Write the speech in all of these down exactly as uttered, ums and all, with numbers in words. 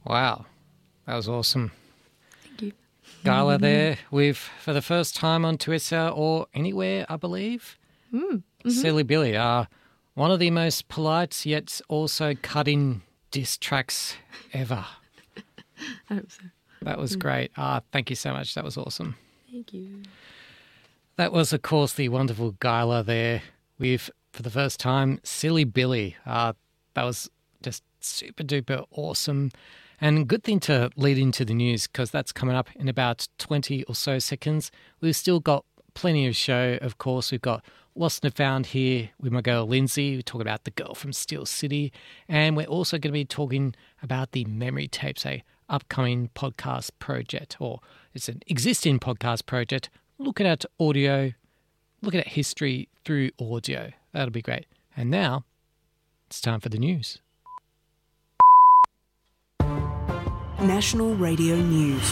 Wow, that was awesome. Thank you. Gala there with, for the first time on Twitter or anywhere, I believe, Mm. Mm-hmm. Silly Billy, uh, one of the most polite yet also cutting diss tracks ever. I hope so. That was Mm. great. Ah, thank you so much. That was awesome. Thank you. That was, of course, the wonderful Gala there with, for the first time, Silly Billy. Uh, that was just super duper awesome. And good thing to lead into the news because that's coming up in about twenty or so seconds. We've still got plenty of show, of course. We've got Lost and Found here with my girl Lindsay. We talk about the girl from Steel City. And we're also going to be talking about the Memory Tapes, a upcoming podcast project, or it's an existing podcast project. Looking at audio, looking at history through audio. That'll be great. And now it's time for the news. National Radio News.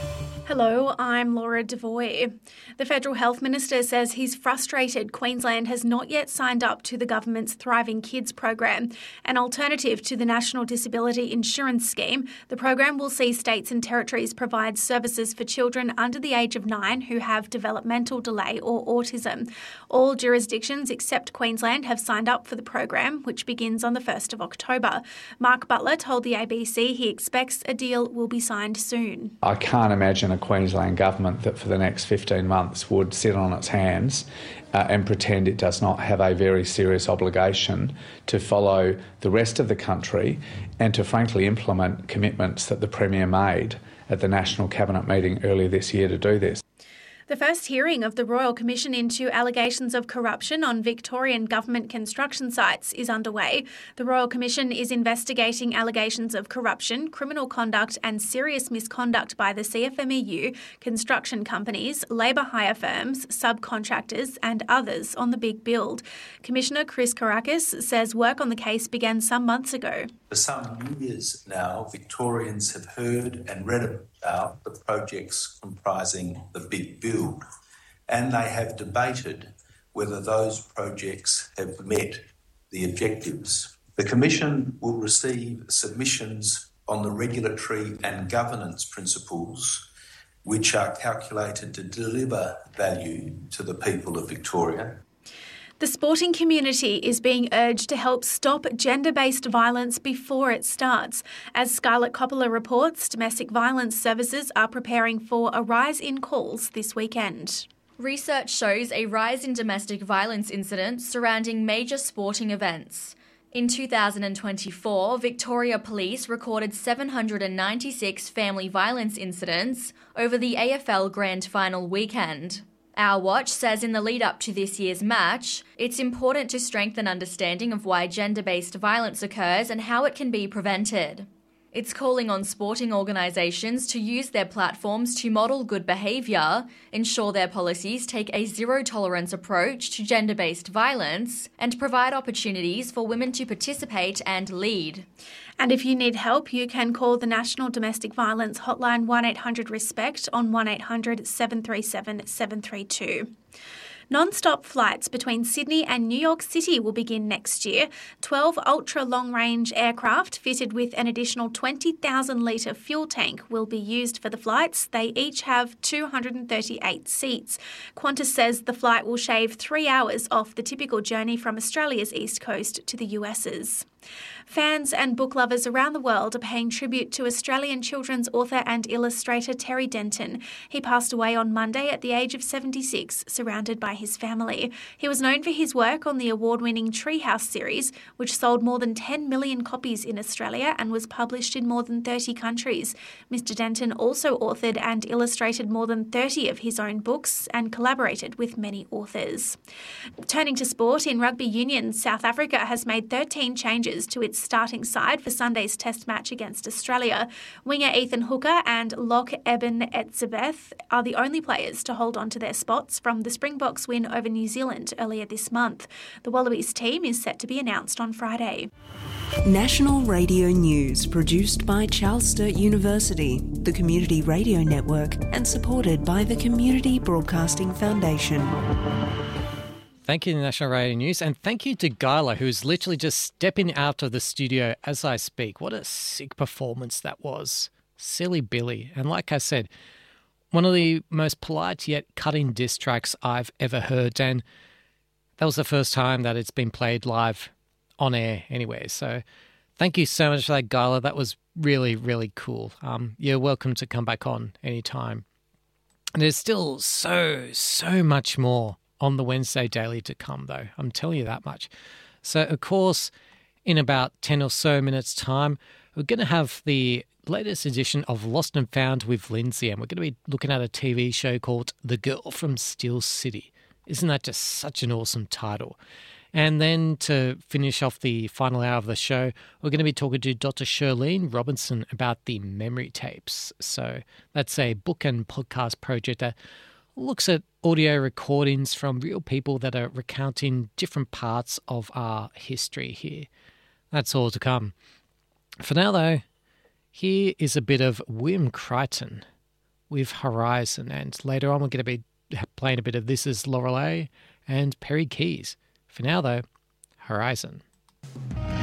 Hello, I'm Laura Devoy. The Federal Health Minister says he's frustrated Queensland has not yet signed up to the government's Thriving Kids program, an alternative to the National Disability Insurance Scheme. The program will see states and territories provide services for children under the age of nine who have developmental delay or autism. All jurisdictions except Queensland have signed up for the program, which begins on the first of October. Mark Butler told the A B C he expects a deal will be signed soon. I can't imagine a Queensland government that for the next fifteen months would sit on its hands uh, and pretend it does not have a very serious obligation to follow the rest of the country and to frankly implement commitments that the Premier made at the National Cabinet meeting earlier this year to do this. The first hearing of the Royal Commission into allegations of corruption on Victorian government construction sites is underway. The Royal Commission is investigating allegations of corruption, criminal conduct and serious misconduct by the C F M E U, construction companies, labour hire firms, subcontractors and others on the big build. Commissioner Chris Karakis says work on the case began some months ago. For some years now, Victorians have heard and read about the projects comprising the big build, and they have debated whether those projects have met the objectives. The Commission will receive submissions on the regulatory and governance principles which are calculated to deliver value to the people of Victoria. The sporting community is being urged to help stop gender-based violence before it starts. As Scarlett Coppola reports, domestic violence services are preparing for a rise in calls this weekend. Research shows a rise in domestic violence incidents surrounding major sporting events. In two thousand twenty-four, Victoria Police recorded seven hundred ninety-six family violence incidents over the A F L Grand Final weekend. Our Watch says in the lead up to this year's match, it's important to strengthen understanding of why gender-based violence occurs and how it can be prevented. It's calling on sporting organisations to use their platforms to model good behaviour, ensure their policies take a zero-tolerance approach to gender-based violence, and provide opportunities for women to participate and lead. And if you need help, you can call the National Domestic Violence Hotline one eight hundred RESPECT on one eight hundred seven three seven seven three two. Non-stop flights between Sydney and New York City will begin next year. twelve ultra-long-range aircraft fitted with an additional twenty thousand litre fuel tank will be used for the flights. They each have two hundred thirty-eight seats. Qantas says the flight will shave three hours off the typical journey from Australia's east coast to the U S's. Fans and book lovers around the world are paying tribute to Australian children's author and illustrator Terry Denton. He passed away on Monday at the age of seventy-six, surrounded by his family. He was known for his work on the award-winning Treehouse series, which sold more than ten million copies in Australia and was published in more than thirty countries. Mister Denton also authored and illustrated more than thirty of his own books and collaborated with many authors. Turning to sport, in rugby union, South Africa has made thirteen changes to its starting side for Sunday's Test match against Australia. Winger Ethan Hooker and lock Eben Etzebeth are the only players to hold on to their spots from the Springboks win over New Zealand earlier this month. The Wallabies team is set to be announced on Friday. National Radio News, produced by Charles Sturt University, the Community Radio Network, and supported by the Community Broadcasting Foundation. Thank you, National Radio News. And thank you to Gyla, who's literally just stepping out of the studio as I speak. What a sick performance that was. Silly Billy. And like I said, one of the most polite yet cutting diss tracks I've ever heard. And that was the first time that it's been played live on air anyway. So thank you so much for that, Gyla. That was really, really cool. Um, you're welcome to come back on anytime. And there's still so, so much more on the Wednesday Daily to come, though. I'm telling you that much. So, of course, in about ten or so minutes' time, we're going to have the latest edition of Lost and Found with Lindsay, and we're going to be looking at a T V show called The Girl from Steel City. Isn't that just such an awesome title? And then to finish off the final hour of the show, we're going to be talking to Doctor Shirlene Robinson about the memory tapes. So that's a book and podcast project that looks at audio recordings from real people that are recounting different parts of our history here. That's all to come. For now, though, here is a bit of William Crichton with Horizon, and later on we're going to be playing a bit of This Is Lorelei and Perry Keys. For now, though, Horizon.